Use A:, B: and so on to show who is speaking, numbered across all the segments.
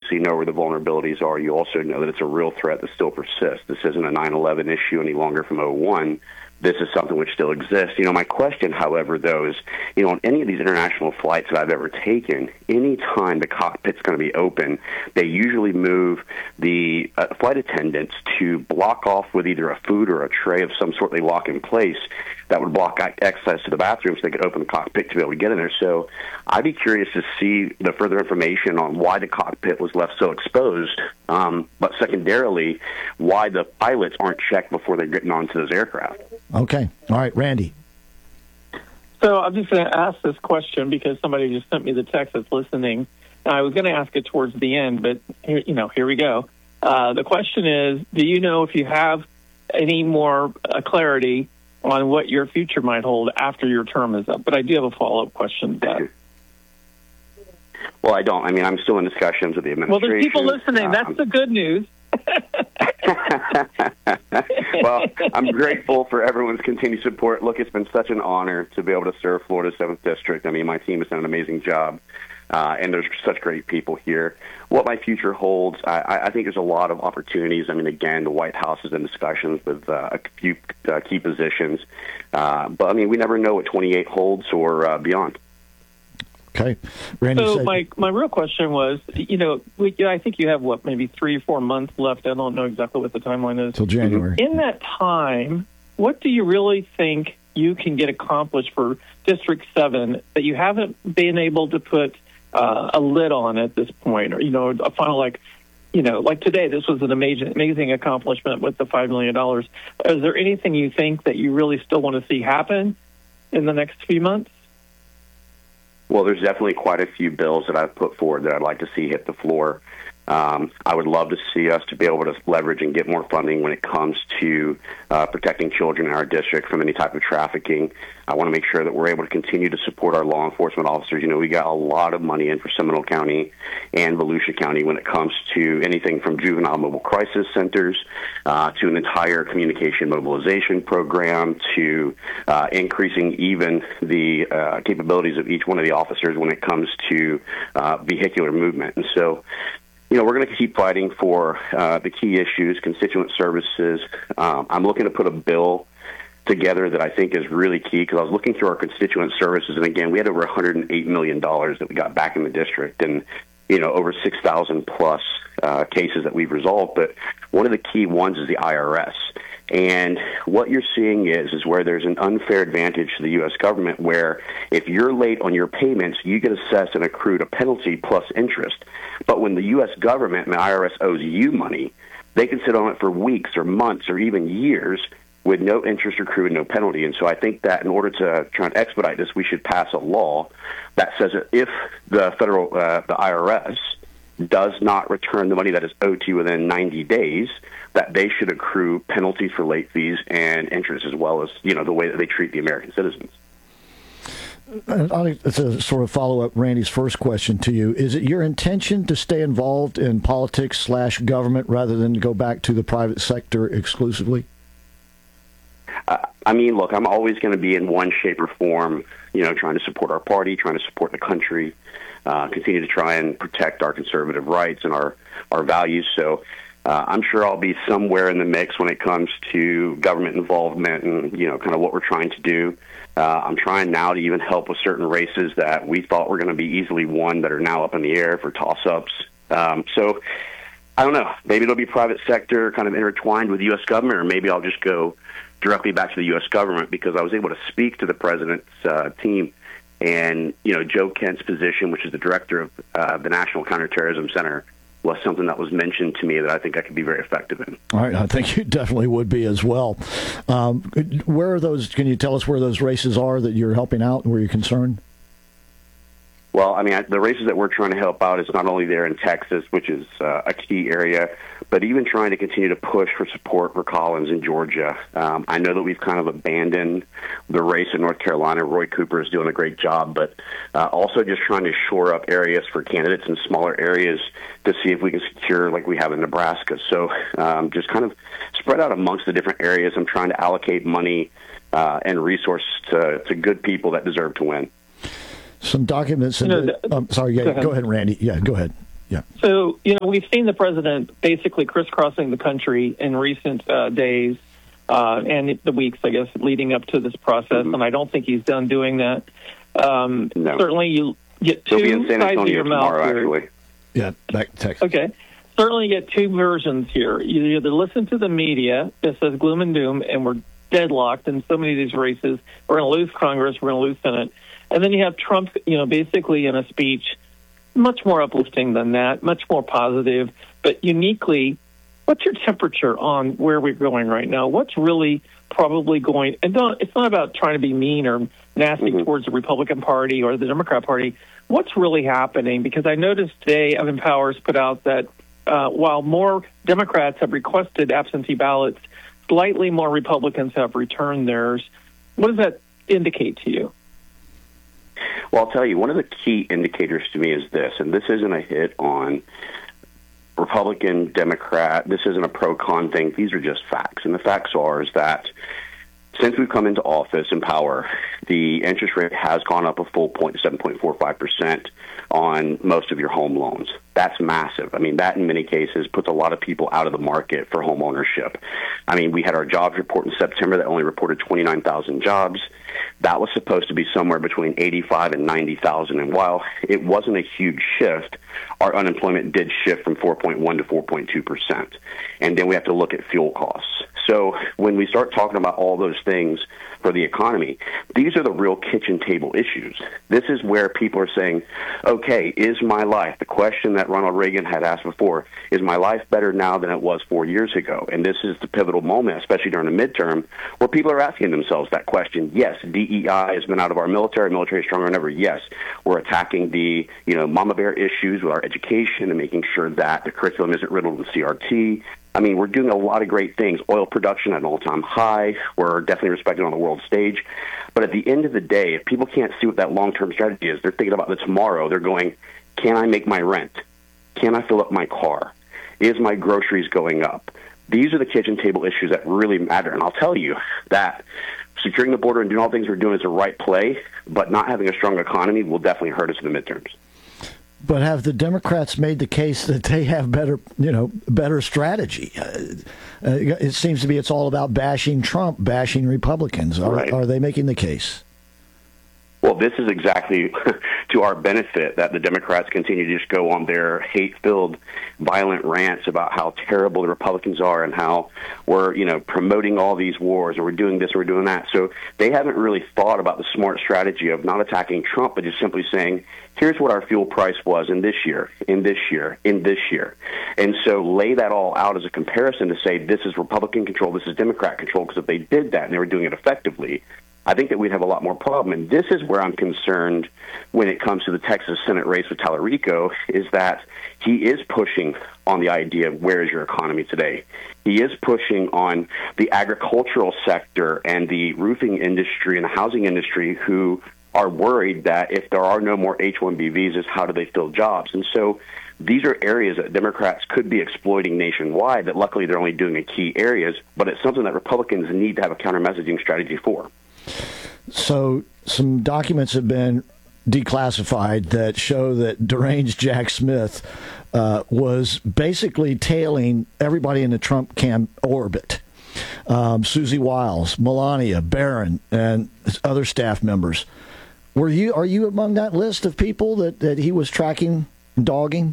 A: so you know where the vulnerabilities are. You also know that it's a real threat that still persists. This isn't a 9/11 issue any longer from '01. This is something which still exists. My question, however, though, is, on any of these international flights that I've ever taken, any time the cockpit's going to be open, they usually move the flight attendants to block off with either a food or a tray of some sort they lock in place that would block access to the bathroom so they could open the cockpit to be able to get in there. So I'd be curious to see the further information on why the cockpit was left so exposed, but secondarily, why the pilots aren't checked before they're getting onto those aircraft.
B: Okay. All right, Randy.
C: So I'm just going to ask this question because somebody just sent me the text that's listening. I was going to ask it towards the end, but here we go. The question is, do you know if you have any more clarity on what your future might hold after your term is up? But I do have a follow-up question to that.
A: Well, I don't. I'm still in discussions with the administration.
C: Well, there's people listening. That's the good news.
A: Well, I'm grateful for everyone's continued support. Look, it's been such an honor to be able to serve Florida's 7th District. My team has done an amazing job, and there's such great people here. What my future holds, I think there's a lot of opportunities. Again, the White House is in discussions with a few key positions. But, we never know what 28 holds or beyond.
B: Okay. Randy,
C: so my real question was, I think you have, maybe 3 or 4 months left. I don't know exactly what the timeline is.
B: Till January.
C: In that time, what do you really think you can get accomplished for District 7 that you haven't been able to put a lid on at this point? Or, a final, like today, this was an amazing accomplishment with the $5 million. Is there anything you think that you really still want to see happen in the next few months?
A: Well, there's definitely quite a few bills that I've put forward that I'd like to see hit the floor. I would love to see us to be able to leverage and get more funding when it comes to protecting children in our district from any type of trafficking. I want to make sure that we're able to continue to support our law enforcement officers. We got a lot of money in for Seminole County and Volusia County when it comes to anything from juvenile mobile crisis centers to an entire communication mobilization program to increasing even the capabilities of each one of the officers when it comes to vehicular movement. And so, we're going to keep fighting for the key issues, constituent services. I'm looking to put a bill together that I think is really key because I was looking through our constituent services, and again, we had over $108 million that we got back in the district, and over 6,000 plus cases that we've resolved. But one of the key ones is the IRS. And what you're seeing is where there's an unfair advantage to the U.S. government where if you're late on your payments, you get assessed and accrued a penalty plus interest. But when the U.S. government and the IRS owes you money, they can sit on it for weeks or months or even years with no interest accrued and no penalty. And so I think that in order to try and expedite this, we should pass a law that says that if the the IRS does not return the money that is owed to you within 90 days, that they should accrue penalties for late fees and interest as well as, the way that they treat the American citizens.
B: It's a sort of follow-up, Randy's first question to you. Is it your intention to stay involved in politics/government rather than to go back to the private sector exclusively?
A: Look, I'm always going to be in one shape or form, trying to support our party, trying to support the country, continue to try and protect our conservative rights and our values. So I'm sure I'll be somewhere in the mix when it comes to government involvement and, kind of what we're trying to do. I'm trying now to even help with certain races that we thought were going to be easily won that are now up in the air for toss-ups. So I don't know. Maybe it'll be private sector kind of intertwined with the U.S. government, or maybe I'll just go directly back to the U.S. government because I was able to speak to the president's team. And, Joe Kent's position, which is the director of the National Counterterrorism Center, was something that was mentioned to me that I think I could be very effective in.
B: All right. I think you definitely would be as well. Where are those? Can you tell us where those races are that you're helping out and where you're concerned?
A: Well, the races that we're trying to help out is not only there in Texas, which is a key area, but even trying to continue to push for support for Collins in Georgia. I know that we've kind of abandoned the race in North Carolina. Roy Cooper is doing a great job, but also just trying to shore up areas for candidates in smaller areas to see if we can secure like we have in Nebraska. So just kind of spread out amongst the different areas. I'm trying to allocate money and resources to good people that deserve to win.
B: Some documents. Sorry, go ahead, Randy. Yeah, go ahead. Yeah.
C: So, we've seen the president basically crisscrossing the country in recent days and the weeks, I guess, leading up to this process, and I don't think he's done doing that.
A: No.
C: Certainly, you get
A: He'll be in
C: two
A: San
C: sides of
A: Antonio
C: your mouth
A: tomorrow,
C: here.
A: actually.
B: Yeah, back to Texas.
C: Okay. Certainly you get two versions here. You either listen to the media that says gloom and doom, and we're deadlocked in so many of these races. We're going to lose Congress. We're going to lose Senate. And then you have Trump, basically in a speech, much more uplifting than that, much more positive. But uniquely, what's your temperature on where we're going right now? What's really probably going? And it's not about trying to be mean or nasty towards the Republican Party or the Democrat Party. What's really happening? Because I noticed today Evan Powers put out that while more Democrats have requested absentee ballots, slightly more Republicans have returned theirs. What does that indicate to you?
A: Well, I'll tell you, one of the key indicators to me is this, and this isn't a hit on Republican, Democrat. This isn't a pro-con thing. These are just facts. And the facts are is that since we've come into office and power, the interest rate has gone up a full point to 7.45% on most of your home loans. That's massive. I mean, that in many cases puts a lot of people out of the market for home ownership. I mean, we had our jobs report in September that only reported 29,000 jobs. That was supposed to be somewhere between 85 and 90,000. And while it wasn't a huge shift, our unemployment did shift from 4.1 to 4.2%. And then we have to look at fuel costs. So when we start talking about all those things for the economy, these are the real kitchen table issues. This is where people are saying, okay, is my life, the question that Ronald Reagan had asked before, is my life better now than it was 4 years ago? And this is the pivotal moment, especially during the midterm, where people are asking themselves that question. Yes, DEI has been out of our military is stronger than ever. Yes, we're attacking the, mama bear issues with our education and making sure that the curriculum isn't riddled with CRT. I mean, we're doing a lot of great things. Oil production at an all-time high. We're definitely respected on the world stage. But at the end of the day, if people can't see what that long-term strategy is, they're thinking about the tomorrow. They're going, can I make my rent? Can I fill up my car? Is my groceries going up? These are the kitchen table issues that really matter. And I'll tell you that securing the border and doing all the things we're doing is the right play, but not having a strong economy will definitely hurt us in the midterms.
B: But have the Democrats made the case that they have better strategy? It seems to be it's all about bashing Trump, bashing Republicans. Are they making the case?
A: Well, this is exactly to our benefit that the Democrats continue to just go on their hate-filled, violent rants about how terrible the Republicans are and how we're, promoting all these wars or we're doing this or we're doing that. So they haven't really thought about the smart strategy of not attacking Trump, but just simply saying, here's what our fuel price was in this year, in this year, in this year. And so lay that all out as a comparison to say this is Republican control, this is Democrat control, because if they did that and they were doing it effectively, I think that we'd have a lot more problem. And this is where I'm concerned when it comes to the Texas Senate race with Tallarico, is that he is pushing on the idea of where is your economy today. He is pushing on the agricultural sector and the roofing industry and the housing industry who are worried that if there are no more H-1B visas, how do they fill jobs? And so these are areas that Democrats could be exploiting nationwide that luckily they're only doing in key areas, but it's something that Republicans need to have a counter-messaging strategy for.
B: So some documents have been declassified that show that deranged Jack Smith was basically tailing everybody in the Trump camp orbit. Susie Wiles, Melania, Barron, and other staff members. Are you among that list of people that he was tracking, dogging?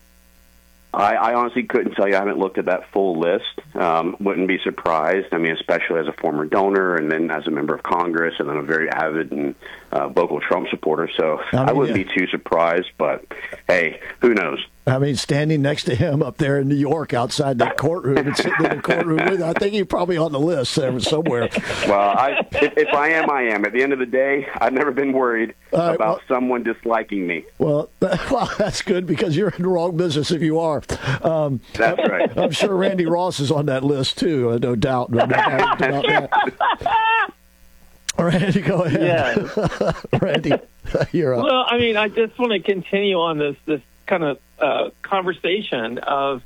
A: I honestly couldn't tell you. I haven't looked at that full list. Wouldn't be surprised. I mean, especially as a former donor and then as a member of Congress and then a very avid and vocal Trump supporter. So I wouldn't be too surprised. But, hey, who knows?
B: I mean, standing next to him up there in New York outside that courtroom and sitting in the courtroom with him, I think he's probably on the list somewhere.
A: Well, if I am, I am. At the end of the day, I've never been worried about someone disliking me.
B: Well, that's good because you're in the wrong business if you are.
A: That's right.
B: I'm sure Randy Ross is on that list, too, no doubt. No doubt about that. Randy, go ahead.
C: Yeah.
B: Randy, you're up.
C: Well, I mean, I just want to continue on this kind of conversation of,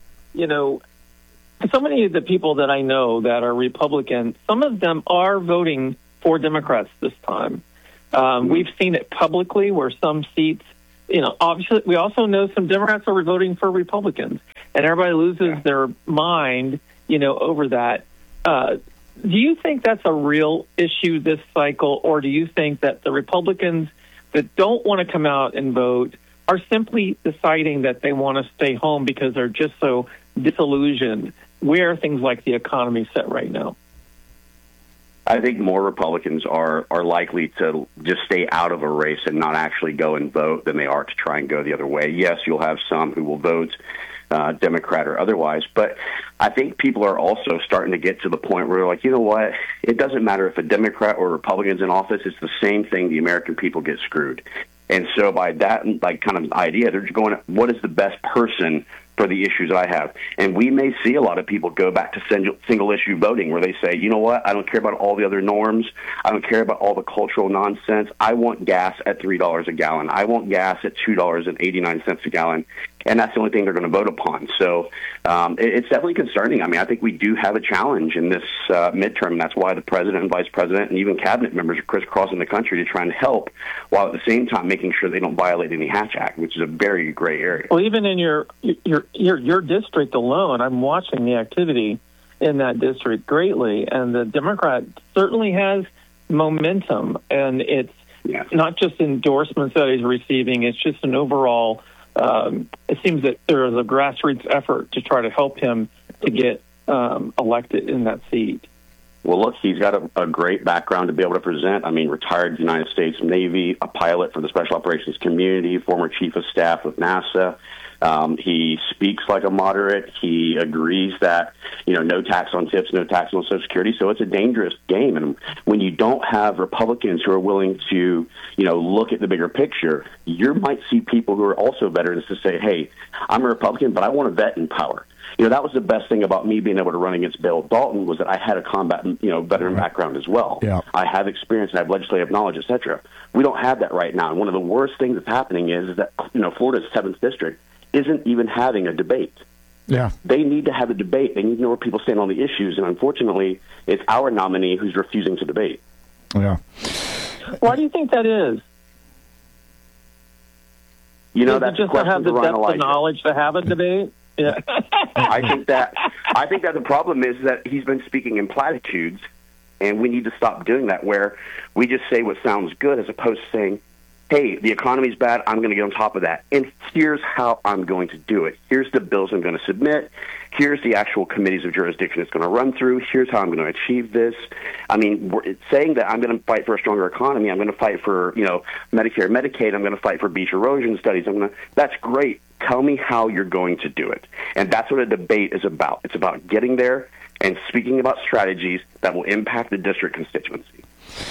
C: so many of the people that I know that are Republican, some of them are voting for Democrats this time. We've seen it publicly where some seats obviously, we also know some Democrats are voting for Republicans, and everybody loses their mind, over that. Do you think that's a real issue this cycle, or do you think that the Republicans that don't want to come out and vote are simply deciding that they want to stay home because they're just so disillusioned where things like the economy set right now?
A: I think more Republicans are likely to just stay out of a race and not actually go and vote than they are to try and go the other way. Yes, you'll have some who will vote Democrat or otherwise, but I think people are also starting to get to the point where they're like, you know what, it doesn't matter if a Democrat or Republican's in office, it's the same thing, the American people get screwed. And so by that kind of idea, they're just going, what is the best person for the issues I have? And we may see a lot of people go back to single-issue voting where they say, you know what, I don't care about all the other norms. I don't care about all the cultural nonsense. I want gas at $3 a gallon. I want gas at $2.89 a gallon. And that's the only thing they're going to vote upon. So it's definitely concerning. I mean, I think we do have a challenge in this midterm. That's why the president and vice president and even cabinet members are crisscrossing the country to try and help, while at the same time making sure they don't violate any Hatch Act, which is a very gray area.
C: Well, even in your district alone, I'm watching the activity in that district greatly, and the Democrat certainly has momentum, and it's not just endorsements that he's receiving, it's just an overall it seems that there is a grassroots effort to try to help him to get elected in that seat.
A: Well, look, he's got a great background to be able to present. I mean, retired United States Navy, a pilot for the Special Operations Community, former chief of staff with NASA. He speaks like a moderate. He agrees that, no tax on tips, no tax on Social Security. So it's a dangerous game. And when you don't have Republicans who are willing to, look at the bigger picture, you might see people who are also veterans to say, hey, I'm a Republican, but I want a vet in power. That was the best thing about me being able to run against Bill Dalton, was that I had a combat, veteran background as well.
B: Yeah.
A: I have experience and I have legislative knowledge, et cetera. We don't have that right now. And one of the worst things that's happening is that, Florida's 7th district isn't even having a debate.
B: Yeah.
A: They need to have a debate. They need to know where people stand on the issues. And unfortunately, it's our nominee who's refusing to debate.
B: Yeah.
C: Why do you think that is?
A: That's
C: just to have the depth of knowledge to have a debate. Yeah.
A: I think that the problem is that he's been speaking in platitudes, and we need to stop doing that, where we just say what sounds good as opposed to saying, hey, the economy's bad, I'm going to get on top of that, and here's how I'm going to do it. Here's the bills I'm going to submit. Here's the actual committees of jurisdiction it's going to run through. Here's how I'm going to achieve this. I mean, saying that I'm going to fight for a stronger economy, I'm going to fight for, Medicare, Medicaid, I'm going to fight for beach erosion studies. That's great. Tell me how you're going to do it. And that's what a debate is about. It's about getting there and speaking about strategies that will impact the district constituency.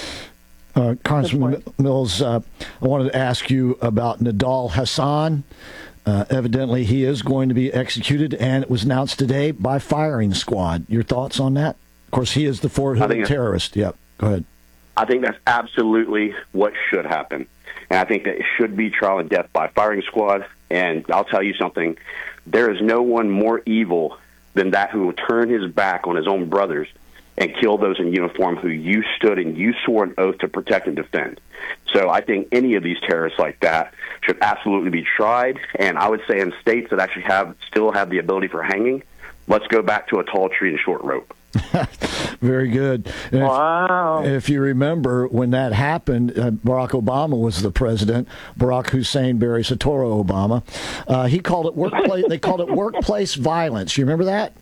B: Congressman Mills, I wanted to ask you about Nidal Hasan. Evidently, he is going to be executed, and it was announced today by firing squad. Your thoughts on that? Of course, he is the four-headed terrorist. Yep, go ahead.
A: I think that's absolutely what should happen. And I think that it should be trial and death by firing squad. And I'll tell you something, there is no one more evil than that who will turn his back on his own brothers and kill those in uniform who you stood and you swore an oath to protect and defend. So I think any of these terrorists like that should absolutely be tried. And I would say in states that actually still have the ability for hanging, let's go back to a tall tree and short rope.
B: Very good.
C: Wow.
B: If you remember, when that happened, Barack Obama was the president. Barack Hussein Barry Soetoro Obama. He called it workplace. They called it workplace violence. You remember that?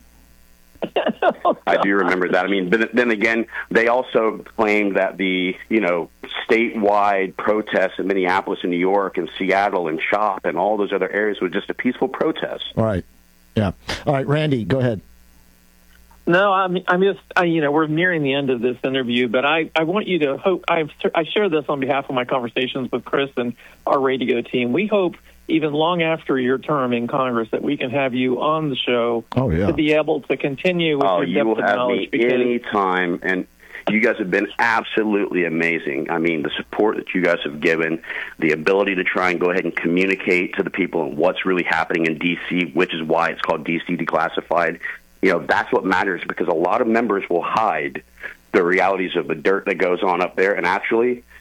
A: I do remember that. I mean, but then again, they also claimed that the statewide protests in Minneapolis and New York and Seattle and CHOP and all those other areas was just a peaceful protest.
B: Right. Yeah. All right, Randy, go ahead.
C: No, I'm just, we're nearing the end of this interview, but I want you to hope, I share this on behalf of my conversations with Chris and our radio team. We hope, even long after your term in Congress, that we can have you on the show to be able to continue with your depth of knowledge.
A: You will have me anytime, and you guys have been absolutely amazing. I mean, the support that you guys have given, the ability to try and go ahead and communicate to the people and what's really happening in D.C., which is why it's called D.C. Declassified. That's what matters, because a lot of members will hide the realities of the dirt that goes on up there, and actually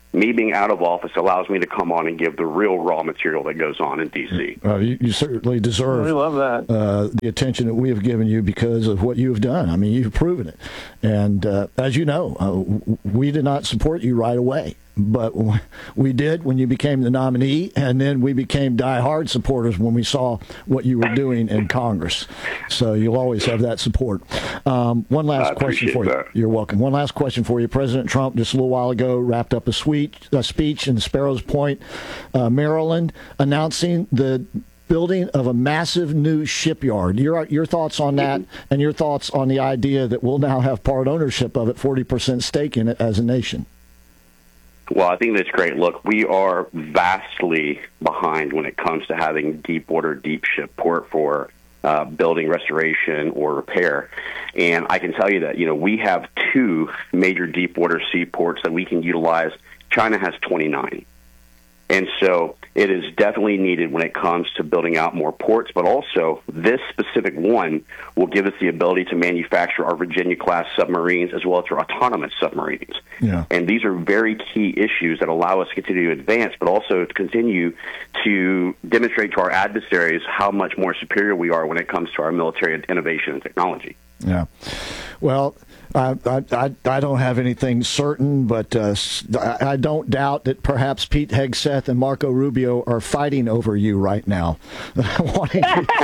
A: me being out of office allows me to come on and give the real raw material that goes on in D.C.
B: You certainly deserve
C: We love that.
B: The attention that we have given you because of what you've done. I mean, you've proven it. And as you know, we did not support you right away. But we did when you became the nominee, and then we became diehard supporters when we saw what you were doing in Congress. So you'll always have that support. One last question for you. You're welcome. One last question for you. President Trump, just a little while ago, wrapped up a speech in Sparrows Point, Maryland, announcing the building of a massive new shipyard. Your thoughts on that, and your thoughts on the idea that we'll now have part ownership of it, 40% stake in it as a nation.
A: Well, I think that's great. Look, we are vastly behind when it comes to having deep water, deep ship port for building restoration or repair. And I can tell you that, we have 2 major deep water seaports that we can utilize. China has 29. And so it is definitely needed when it comes to building out more ports, but also this specific one will give us the ability to manufacture our Virginia-class submarines as well as our autonomous submarines.
B: Yeah.
A: And these are very key issues that allow us to continue to advance, but also to continue to demonstrate to our adversaries how much more superior we are when it comes to our military innovation and technology.
B: Yeah. Well, I don't have anything certain, but I don't doubt that perhaps Pete Hegseth and Marco Rubio are fighting over you right now, wanting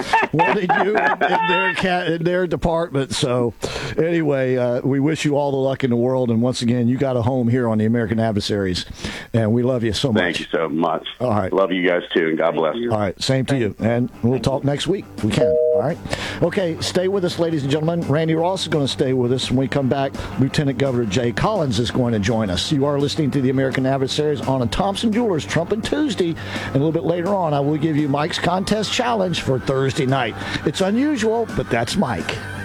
B: you in their department. So anyway, we wish you all the luck in the world. And once again, you got a home here on the American Adversaries, and we love you so much.
A: Thank you so much.
B: All right.
A: Love you guys, too, and God bless.
B: All right. Same to you. And we'll talk next week if we can. All right. Okay. Stay with us, ladies and gentlemen. Randy Ross is going to stay with us. When we come back, Lieutenant Governor Jay Collins is going to join us. You are listening to the American Adversaries on a Thompson Jewelers Trumpet Tuesday. And a little bit later on, I will give you Mike's contest challenge for Thursday night. It's unusual, but that's Mike.